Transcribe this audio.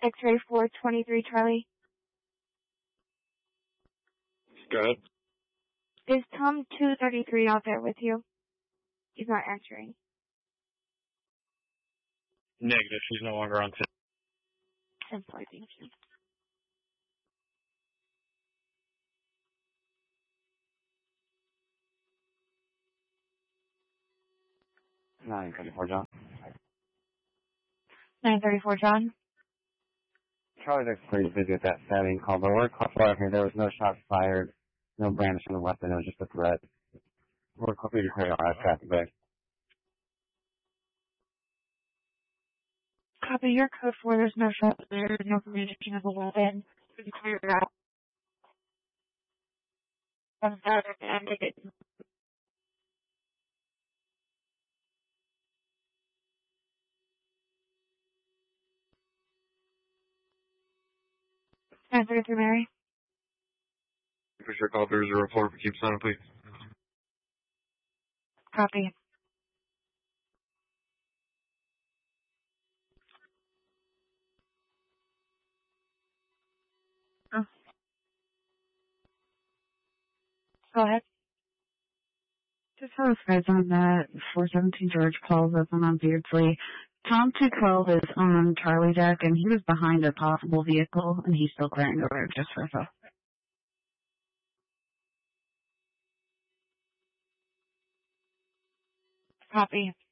X-ray 423 Charlie. Go ahead. Is Tom 233 out there with you? He's not answering. Negative. She's no longer on set. I'm sorry, thank you. 934, John. 934 John. Charlie looks pretty busy with that stabbing call, but we're close here. There was no shots fired, no brandishing of the weapon. It was just a threat. We're completely clear on our traffic back. Copy your code 4. There's no shot there. There's no communication of the weapon. You can clear it out. I'm sorry, I'm making it. Answer through Mary. For sure, call 304. Keep signing, please. Copy. Oh. Go ahead. Just for us guys on that 417 George calls us on Beardsley. Tom 212 is on Charlie deck, and he was behind a possible vehicle, and he's still clearing the road just for us. Copy.